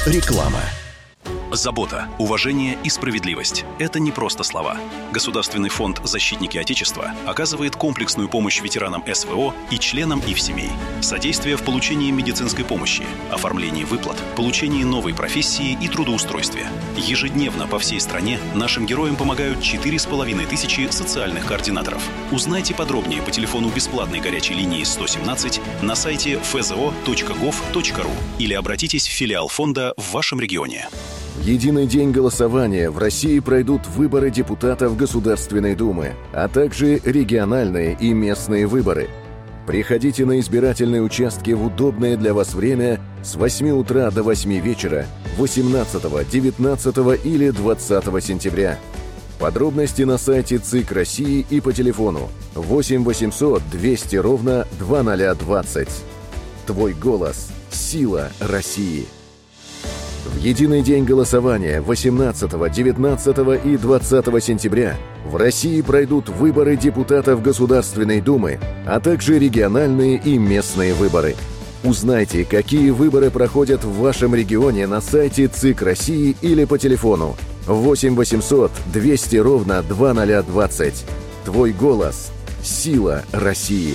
Реклама. Забота, уважение и справедливость – это не просто слова. Государственный фонд «Защитники Отечества» оказывает комплексную помощь ветеранам СВО и членам их семей. Содействие в получении медицинской помощи, оформлении выплат, получении новой профессии и трудоустройстве. Ежедневно по всей стране нашим героям помогают 4500 социальных координаторов. Узнайте подробнее по телефону бесплатной горячей линии 117 на сайте fzo.gov.ru или обратитесь в филиал фонда в вашем регионе. В единый день голосования в России пройдут выборы депутатов Государственной Думы, а также региональные и местные выборы. Приходите на избирательные участки в удобное для вас время с 8 утра до 8 вечера 18, 19 или 20 сентября. Подробности на сайте ЦИК России и по телефону 8 800 200 ровно 2020. Твой голос – сила России. В единый день голосования 18, 19 и 20 сентября в России пройдут выборы депутатов Государственной Думы, а также региональные и местные выборы. Узнайте, какие выборы проходят в вашем регионе на сайте ЦИК России или по телефону 8 800 200 ровно 2020. Твой голос – сила России.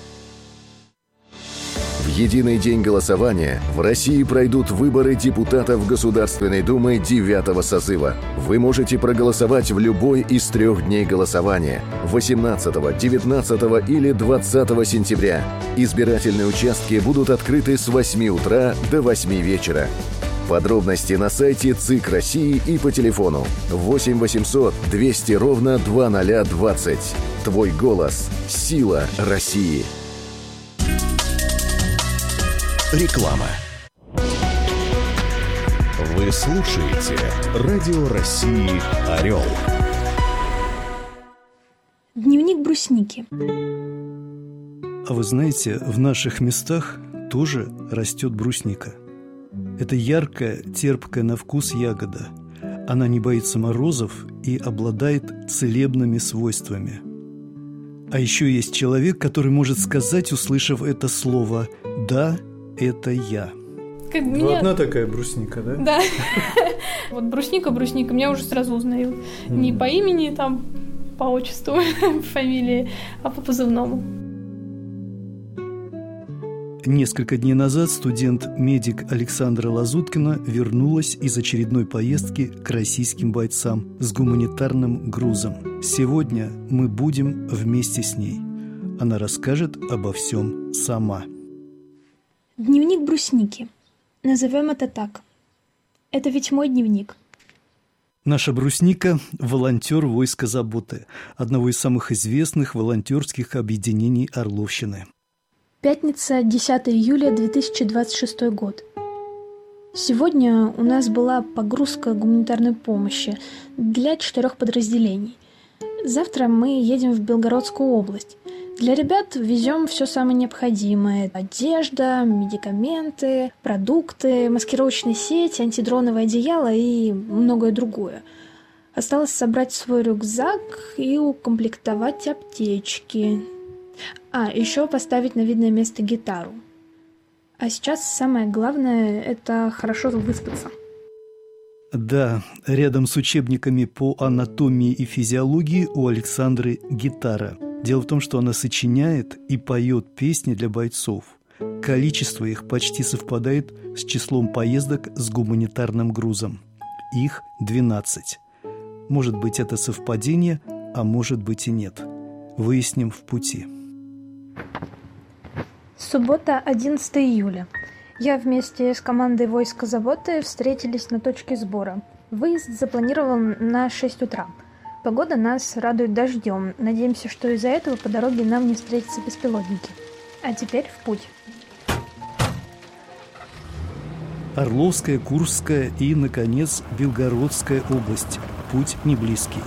В единый день голосования в России пройдут выборы депутатов Государственной Думы 9-го созыва. Вы можете проголосовать в любой из 3 дней голосования – 18, 19 или 20 сентября. Избирательные участки будут открыты с 8 утра до 8 вечера. Подробности на сайте ЦИК России и по телефону 8 800 200 ровно 2020. Твой голос – сила России. Реклама. Вы слушаете Радио России «Орел». Дневник брусники. А вы знаете, в наших местах тоже растет брусника. Это яркая, терпкая на вкус ягода. Она не боится морозов и обладает целебными свойствами. А еще есть человек, который может сказать, услышав это слово «да, это я». Одна такая брусника, да? Да. Вот брусника, меня уже сразу узнают. Не по имени, там, по отчеству, фамилии, а по позывному. Несколько дней назад студент-медик Александра Лазуткина вернулась из очередной поездки к российским бойцам с гуманитарным грузом. Сегодня мы будем вместе с ней. Она расскажет обо всем сама. Дневник брусники. Назовем это так. Это ведь мой дневник. Наша брусника – волонтер войска заботы, одного из самых известных волонтерских объединений Орловщины. Пятница, 10 июля 2026 год. Сегодня у нас была погрузка гуманитарной помощи для 4 подразделений. Завтра мы едем в Белгородскую область. Для ребят везем все самое необходимое. Одежда, медикаменты, продукты, маскировочные сети, антидроновое одеяло и многое другое. Осталось собрать свой рюкзак и укомплектовать аптечки. Еще поставить на видное место гитару. А сейчас самое главное – это хорошо выспаться. Да, рядом с учебниками по анатомии и физиологии у Александры гитара. Дело в том, что она сочиняет и поет песни для бойцов. Количество их почти совпадает с числом поездок с гуманитарным грузом. Их 12. Может быть, это совпадение, а может быть и нет. Выясним в пути. Суббота, 11 июля. Я вместе с командой войска заботы встретились на точке сбора. Выезд запланирован на 6 утра. Погода нас радует дождем. Надеемся, что из-за этого по дороге нам не встретятся беспилотники. А теперь в путь. Орловская, Курская и, наконец, Белгородская область. Путь не близкий.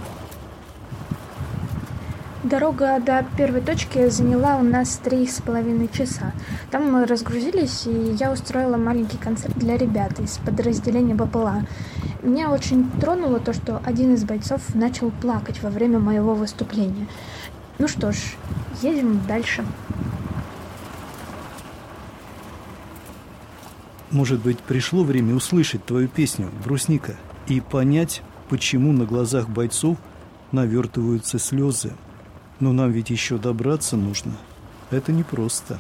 Дорога до первой точки заняла у нас 3,5 часа. Там мы разгрузились, и я устроила маленький концерт для ребят из подразделения БПЛА. Меня очень тронуло то, что один из бойцов начал плакать во время моего выступления. Ну что ж, едем дальше. Может быть, пришло время услышать твою песню, Брусника, и понять, почему на глазах бойцов навертываются слезы. Но нам ведь еще добраться нужно. Это непросто.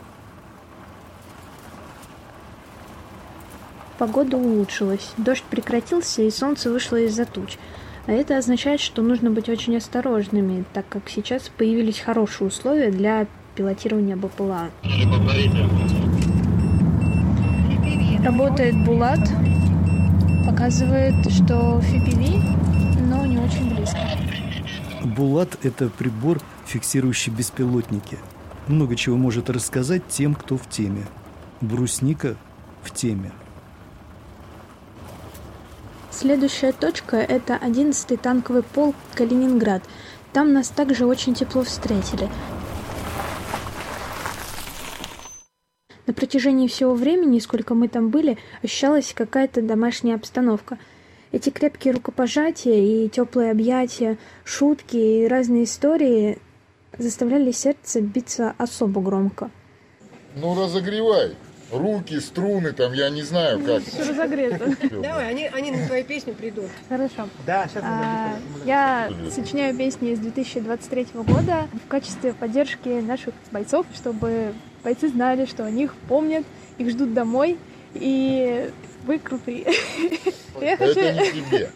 Погода улучшилась, дождь прекратился и солнце вышло из-за туч. А это означает, что нужно быть очень осторожными, так как сейчас появились хорошие условия для пилотирования БПЛА. Работает Булат, показывает, что FPV, но не очень близко. Булат – это прибор, фиксирующий беспилотники. Много чего может рассказать тем, кто в теме. Брусника в теме. Следующая точка – это 11-й танковый полк Калининград. Там нас также очень тепло встретили. На протяжении всего времени, сколько мы там были, ощущалась какая-то домашняя обстановка. Эти крепкие рукопожатия и теплые объятия, шутки и разные истории заставляли сердце биться особо громко. Ну, разогревай. Руки, струны, там, я не знаю, как. Все разогрето. Давай, они на твою песню придут. Хорошо. Да, сейчас я сочиняю песни с 2023 года в качестве поддержки наших бойцов, чтобы бойцы знали, что о них помнят, их ждут домой, и вы крутые. Это не тебе.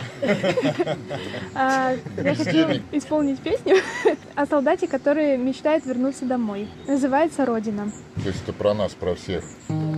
Я хочу исполнить песню о солдате, который мечтает вернуться домой. Называется «Родина». То есть это про нас, про всех.